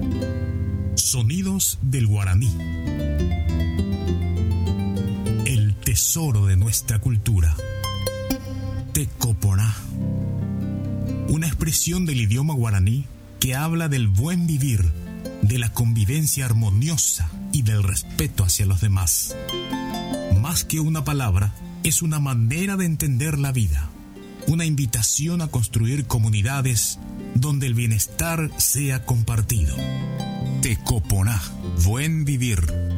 Sonidos del guaraní. El tesoro de nuestra cultura. Tecoporá. Una expresión del idioma guaraní que habla del buen vivir, de la convivencia armoniosa y del respeto hacia los demás. Más que una palabra, es una manera de entender la vida, una invitación a construir comunidades donde el bienestar sea compartido. Tecoporá, buen vivir.